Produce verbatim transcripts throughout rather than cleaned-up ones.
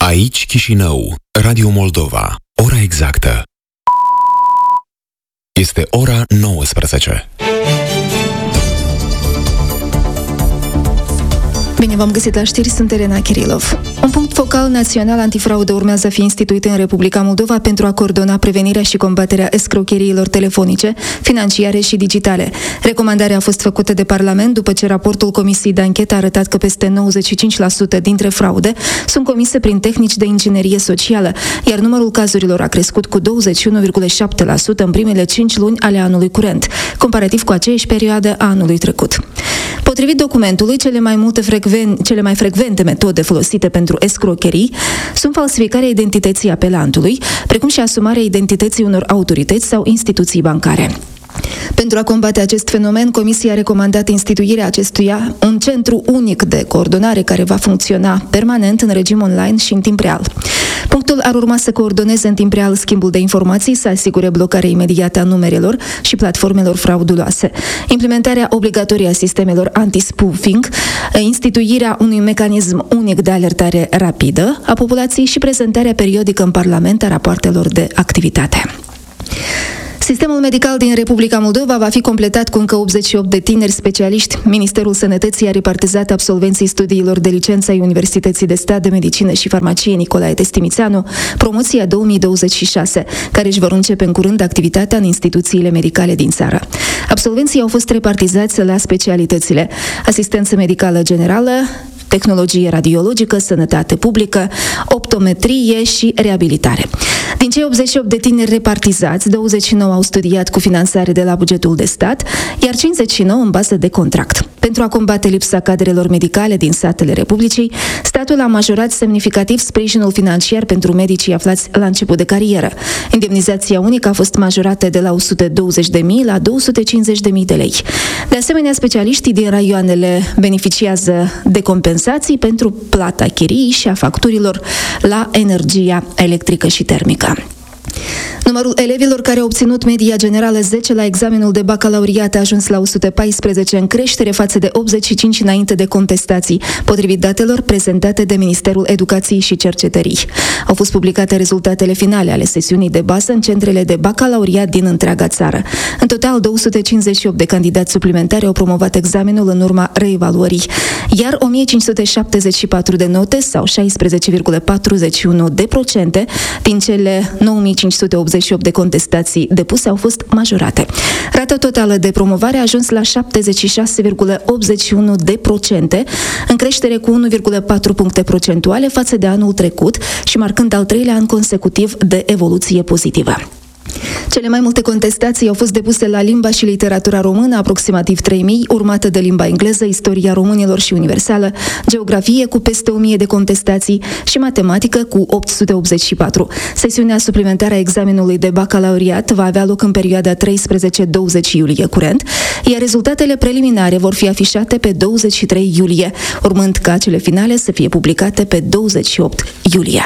Aici Chișinău, Radio Moldova. Ora exactă. Este ora nouăsprezece. Bine v-am găsit la știri, sunt Elena Kirilov. Un punct focal național antifraudă urmează a fi instituit în Republica Moldova pentru a coordona prevenirea și combaterea escrocheriilor telefonice, financiare și digitale. Recomandarea a fost făcută de Parlament după ce raportul Comisiei de Anchetă a arătat că peste nouăzeci și cinci la sută dintre fraude sunt comise prin tehnici de inginerie socială, iar numărul cazurilor a crescut cu douăzeci și unu virgulă șapte la sută în primele cinci luni ale anului curent, comparativ cu aceeași perioadă a anului trecut. Potrivit documentului, cele mai multe frecven- cele mai frecvente metode folosite pentru escrocherii sunt falsificarea identității apelantului, precum și asumarea identității unor autorități sau instituții bancare. Pentru a combate acest fenomen, Comisia a recomandat instituirea acestuia un centru unic de coordonare care va funcționa permanent în regim online și în timp real. Punctul ar urma să coordoneze în timp real schimbul de informații, să asigure blocarea imediată a numerelor și platformelor frauduloase, implementarea obligatorie a sistemelor anti-spoofing, instituirea unui mecanism unic de alertare rapidă a populației și prezentarea periodică în Parlament a rapoartelor de activitate. Sistemul medical din Republica Moldova va fi completat cu încă optzeci și opt de tineri specialiști. Ministerul Sănătății a repartizat absolvenții studiilor de licență ai Universității de Stat de Medicină și Farmacie Nicolae Testimițeanu, promoția două mii douăzeci și șase, care își vor începe în curând activitatea în instituțiile medicale din țară. Absolvenții au fost repartizați la specialitățile asistență medicală generală, tehnologie radiologică, sănătate publică, optometrie și reabilitare. Din cei optzeci și opt de tineri repartizați, douăzeci și nouă au studiat cu finanțare de la bugetul de stat, iar cincizeci și nouă în bază de contract. Pentru a combate lipsa cadrelor medicale din satele Republicii, statul a majorat semnificativ sprijinul financiar pentru medicii aflați la început de carieră. Indemnizația unică a fost majorată de la o sută douăzeci de mii la două sute cincizeci de mii de lei. De asemenea, specialiștii din raioanele beneficiază de compensații pentru plata chirii și a facturilor la energia electrică și termică. Numărul elevilor care au obținut media generală zece la examenul de bacalaureat a ajuns la o sută paisprezece, în creștere față de optzeci și cinci înainte de contestații, potrivit datelor prezentate de Ministerul Educației și Cercetării. Au fost publicate rezultatele finale ale sesiunii de bază în centrele de bacalaureat din întreaga țară. În total, două sute cincizeci și opt de candidați suplimentari au promovat examenul în urma reevaluării, iar o mie cinci sute șaptezeci și patru de note, sau șaisprezece virgulă patruzeci și unu de procente, din cele nouă mii cinci sute optzeci și opt de contestații depuse au fost majorate. Rata totală de promovare a ajuns la șaptezeci și șase virgulă optzeci și unu de procente, în creștere cu unu virgulă patru puncte procentuale față de anul trecut și marcând al treilea an consecutiv de evoluție pozitivă. Cele mai multe contestații au fost depuse la limba și literatura română, aproximativ trei mii, urmată de limba engleză, istoria românilor și universală, geografie cu peste o mie de contestații și matematică cu opt sute optzeci și patru. Sesiunea suplimentară a examenului de bacalaureat va avea loc în perioada treisprezece douăzeci iulie curent, iar rezultatele preliminare vor fi afișate pe douăzeci și trei iulie, urmând ca cele finale să fie publicate pe douăzeci și opt iulie.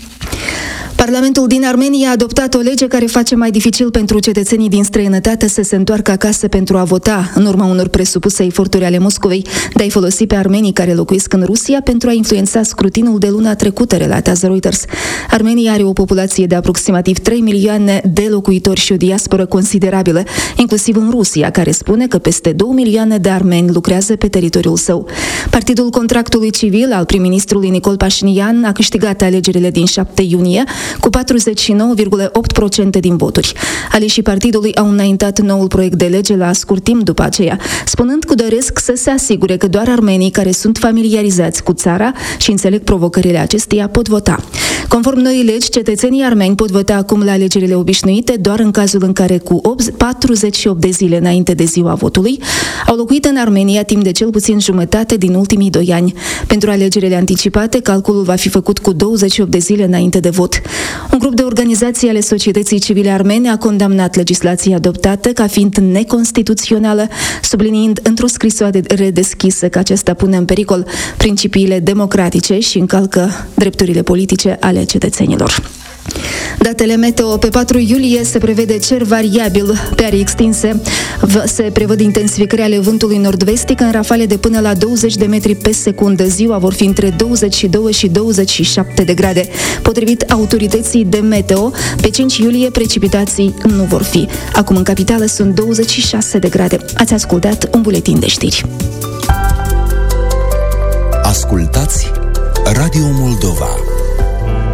Parlamentul din Armenia a adoptat o lege care face mai dificil pentru cetățenii din străinătate să se întoarcă acasă pentru a vota, în urma unor presupuse eforturi ale Moscovei de a-i folosi pe armenii care locuiesc în Rusia pentru a influența scrutinul de luna trecută, relatează Reuters. Armenia are o populație de aproximativ trei milioane de locuitori și o diasporă considerabilă, inclusiv în Rusia, care spune că peste două milioane de armeni lucrează pe teritoriul său. Partidul Contractului Civil al prim-ministrului Nicol Pașinian a câștigat alegerile din șapte iunie, cu patruzeci și nouă virgulă opt la sută din voturi. Aleșii partidului au înaintat noul proiect de lege la scurt timp după aceea, spunând că doresc să se asigure că doar armenii care sunt familiarizați cu țara și înțeleg provocările acesteia pot vota. Conform noii legi, cetățenii armeni pot vota acum la alegerile obișnuite doar în cazul în care cu patruzeci și opt de zile înainte de ziua votului au locuit în Armenia timp de cel puțin jumătate din ultimii doi ani. Pentru alegerile anticipate, calculul va fi făcut cu douăzeci și opt de zile înainte de vot. Un grup de organizații ale societății civile armene a condamnat legislația adoptată ca fiind neconstituțională, subliniind într-o scrisoare redeschisă că acesta pune în pericol principiile democratice și încalcă drepturile politice ale cetățenilor. Datele meteo: pe patru iulie se prevede cer variabil pe arii extinse. Se prevăd intensificări ale vântului nord-vestic în rafale de până la douăzeci de metri pe secundă. Ziua vor fi între douăzeci și doi și douăzeci și șapte de grade. Potrivit autorității de meteo, pe cinci iulie precipitații nu vor fi. Acum în capitală sunt douăzeci și șase de grade. Ați ascultat un buletin de știri. Ascultați Radio Moldova.